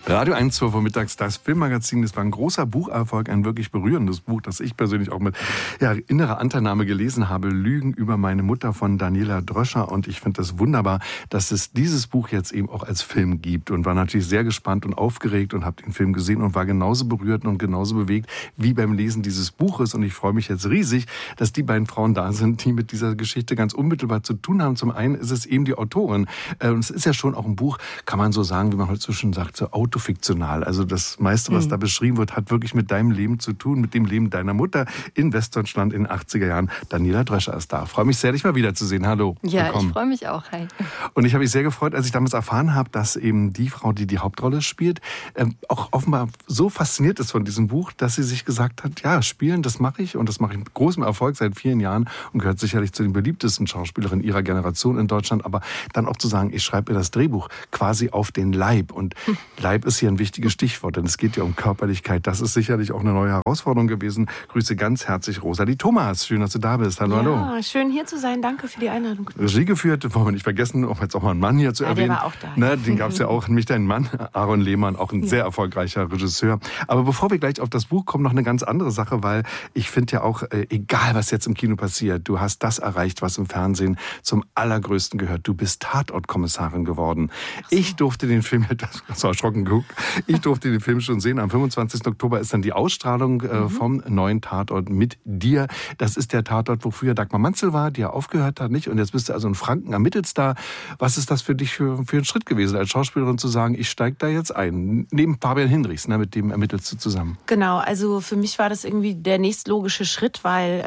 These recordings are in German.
Radio 1, 12 Uhr mittags, das Filmmagazin. Das war ein großer Bucherfolg, ein wirklich berührendes Buch, das ich persönlich auch mit innerer Anteilnahme gelesen habe. Lügen über meine Mutter von Daniela Dröscher. Und ich finde das wunderbar, dass es dieses Buch jetzt eben auch als Film gibt. Und war natürlich sehr gespannt und aufgeregt und habe den Film gesehen und war genauso berührt und genauso bewegt wie beim Lesen dieses Buches. Und ich freue mich jetzt riesig, dass die beiden Frauen da sind, die mit dieser Geschichte ganz unmittelbar zu tun haben. Zum einen ist es eben die Autorin. Und es ist ja schon auch ein Buch, kann man so sagen, wie man heute so schön sagt, so autofiktional. Also das meiste, was da beschrieben wird, hat wirklich mit deinem Leben zu tun, mit dem Leben deiner Mutter in Westdeutschland in den 80er Jahren. Daniela Dröscher ist da. Freue mich sehr, dich mal wiederzusehen. Hallo. Ja, willkommen. Ich freue mich auch. Hi. Und ich habe mich sehr gefreut, als ich damals erfahren habe, dass eben die Frau, die die Hauptrolle spielt, auch offenbar so fasziniert ist von diesem Buch, dass sie sich gesagt hat, ja, spielen, das mache ich. Und das mache ich mit großem Erfolg seit vielen Jahren und gehört sicherlich zu den beliebtesten Schauspielerinnen ihrer Generation in Deutschland. Aber dann auch zu sagen, ich schreibe mir das Drehbuch quasi auf den Leib. Und Leib ist hier ein wichtiges Stichwort, denn es geht ja um Körperlichkeit. Das ist sicherlich auch eine neue Herausforderung gewesen. Grüße ganz herzlich Rosalie Thomas. Schön, dass du da bist. Hallo, hallo. Ja, schön hier zu sein. Danke für die Einladung. Regie geführt, wollen wir nicht vergessen, auch jetzt auch mal einen Mann hier zu erwähnen. Der war auch da. Na, den gab es ja auch, nämlich deinen Mann, Aaron Lehmann, auch ein sehr erfolgreicher Regisseur. Aber bevor wir gleich auf das Buch kommen, noch eine ganz andere Sache, weil ich finde ja auch, egal was jetzt im Kino passiert, du hast das erreicht, was im Fernsehen zum allergrößten gehört. Du bist Tatortkommissarin geworden. So. Ich durfte den Film, das war erschrocken geguckt, ich durfte den Film schon sehen. Am 25. Oktober ist dann die Ausstrahlung vom neuen Tatort mit dir. Das ist der Tatort, wo früher Dagmar Manzel war, die ja aufgehört hat, nicht? Und jetzt bist du also in Franken, ermittelst da. Was ist das für dich für ein Schritt gewesen, als Schauspielerin zu sagen, ich steige da jetzt ein? Neben Fabian Hinrichs, ne, mit dem ermittelst du zusammen. Genau, also für mich war das irgendwie der nächstlogische Schritt, weil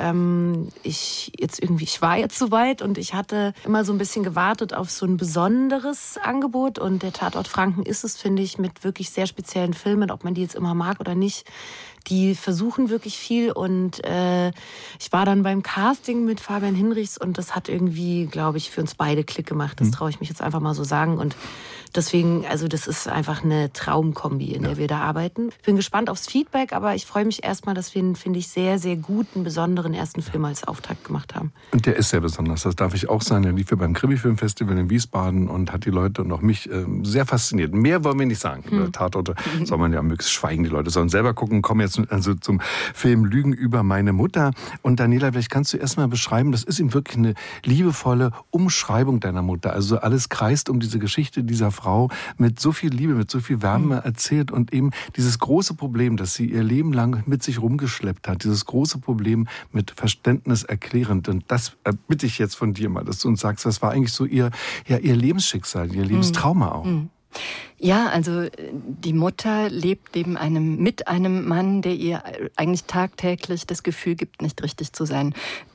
ich war jetzt soweit und ich hatte immer so ein bisschen gewartet auf so ein besonderes Angebot. Und der Tatort Franken ist es, finde ich, mit wirklich sehr speziellen Filmen, ob man die jetzt immer mag oder nicht. Die versuchen wirklich viel und ich war dann beim Casting mit Fabian Hinrichs und das hat irgendwie, glaube ich, für uns beide Klick gemacht. Das traue ich mich jetzt einfach mal so sagen und deswegen, also das ist einfach eine Traumkombi, in der wir da arbeiten. Ich bin gespannt aufs Feedback, aber ich freue mich erstmal, dass wir einen, finde ich, sehr, sehr guten, besonderen ersten Film als Auftakt gemacht haben. Und der ist sehr besonders, das darf ich auch sagen. Der lief ja beim Krimi-Filmfestival in Wiesbaden und hat die Leute und auch mich sehr fasziniert. Mehr wollen wir nicht sagen. Über Tatorte soll man ja möglichst schweigen. Die Leute sollen selber gucken. Kommen jetzt also zum Film Lügen über meine Mutter. Und Daniela, vielleicht kannst du erst mal beschreiben, das ist eben wirklich eine liebevolle Umschreibung deiner Mutter. Also alles kreist um diese Geschichte dieser Frau mit so viel Liebe, mit so viel Wärme erzählt und eben dieses große Problem, das sie ihr Leben lang mit sich rumgeschleppt hat, dieses große Problem mit Verständnis erklärend. Und das bitte ich jetzt von dir mal, dass du uns sagst, was war eigentlich so ihr Lebensschicksal, ihr Lebenstrauma auch? Ja, also die Mutter lebt mit einem Mann, der ihr eigentlich tagtäglich das Gefühl gibt, nicht richtig zu sein.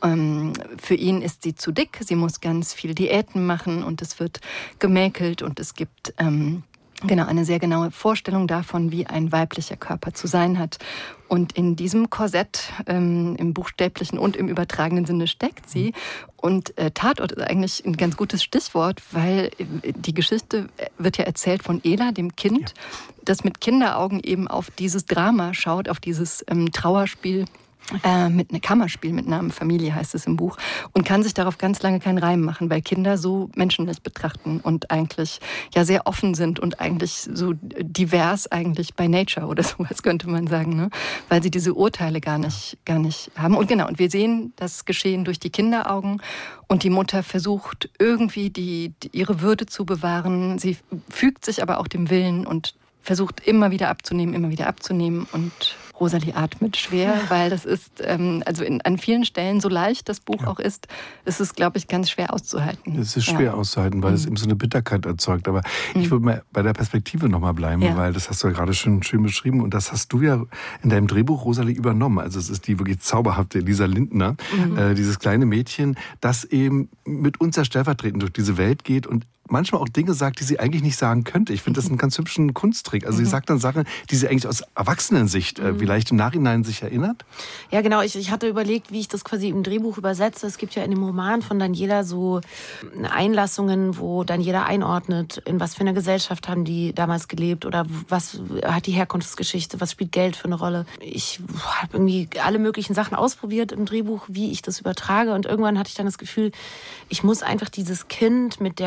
Für ihn ist sie zu dick, sie muss ganz viel Diäten machen und es wird gemäkelt und es gibt eine sehr genaue Vorstellung davon, wie ein weiblicher Körper zu sein hat. Und in diesem Korsett, im buchstäblichen und im übertragenen Sinne, steckt sie. Und Tatort ist eigentlich ein ganz gutes Stichwort, weil die Geschichte wird ja erzählt von Ela, dem Kind, das mit Kinderaugen eben auf dieses Drama schaut, auf dieses Trauerspiel. Mit einem Kammerspiel mit Namen Familie heißt es im Buch und kann sich darauf ganz lange keinen Reim machen, weil Kinder so menschlich betrachten und eigentlich ja sehr offen sind und eigentlich so divers eigentlich by nature oder sowas könnte man sagen, ne? Weil sie diese Urteile gar nicht haben. Und genau, und wir sehen das Geschehen durch die Kinderaugen und die Mutter versucht irgendwie ihre Würde zu bewahren. Sie fügt sich aber auch dem Willen und versucht immer wieder abzunehmen und Rosalie atmet schwer, weil das ist, an vielen Stellen, so leicht das Buch auch ist es, glaube ich, ganz schwer auszuhalten. Es ist schwer auszuhalten, weil es eben so eine Bitterkeit erzeugt. Aber ich würde mal bei der Perspektive nochmal bleiben, weil das hast du ja gerade schön beschrieben und das hast du ja in deinem Drehbuch, Rosalie, übernommen. Also es ist die wirklich zauberhafte Lisa Lindner, dieses kleine Mädchen, das eben mit uns ja stellvertretend durch diese Welt geht und manchmal auch Dinge sagt, die sie eigentlich nicht sagen könnte. Ich finde das einen ganz hübschen Kunsttrick. Also sie sagt dann Sachen, die sie eigentlich aus Erwachsenensicht vielleicht im Nachhinein sich erinnert. Ja, genau. Ich hatte überlegt, wie ich das quasi im Drehbuch übersetze. Es gibt ja in dem Roman von Daniela so Einlassungen, wo Daniela einordnet, in was für einer Gesellschaft haben die damals gelebt oder was hat die Herkunftsgeschichte, was spielt Geld für eine Rolle. Ich habe irgendwie alle möglichen Sachen ausprobiert im Drehbuch, wie ich das übertrage und irgendwann hatte ich dann das Gefühl, ich muss einfach dieses Kind mit der Weisheit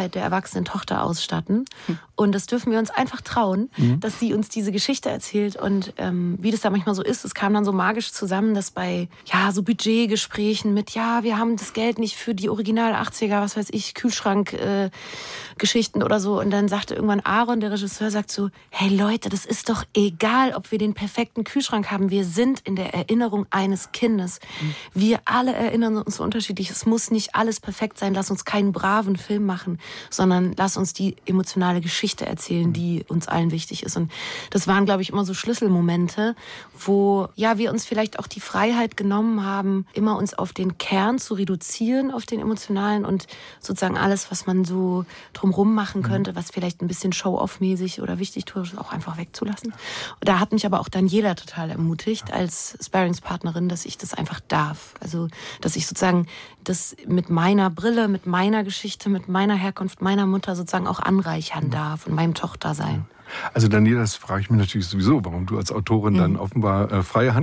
Weisheit der erwachsenen Tochter ausstatten. Und das dürfen wir uns einfach trauen, dass sie uns diese Geschichte erzählt. Und wie das da manchmal so ist, es kam dann so magisch zusammen, dass bei so Budgetgesprächen mit, wir haben das Geld nicht für die Original 80er, was weiß ich, Kühlschrank-Geschichten oder so. Und dann sagte irgendwann Aaron, der Regisseur, sagt so, hey Leute, das ist doch egal, ob wir den perfekten Kühlschrank haben. Wir sind in der Erinnerung eines Kindes. Wir alle erinnern uns so unterschiedlich. Es muss nicht alles perfekt sein. Lass uns keinen braven Film machen, sondern lass uns die emotionale Geschichte erzählen, die uns allen wichtig ist. Und das waren, glaube ich, immer so Schlüsselmomente, wo wir uns vielleicht auch die Freiheit genommen haben, immer uns auf den Kern zu reduzieren, auf den emotionalen und sozusagen alles, was man so drumherum machen könnte, was vielleicht ein bisschen show-off-mäßig oder wichtig tut, auch einfach wegzulassen. Da hat mich aber auch Daniela total ermutigt als Sparringspartnerin, dass ich das einfach darf. Also, dass ich sozusagen das mit meiner Brille, mit meiner Geschichte, mit meiner Herkunft, meiner Mutter sozusagen auch anreichern darf und meinem Tochtersein. Also Daniela, das frage ich mich natürlich sowieso, warum du als Autorin dann offenbar freie Hand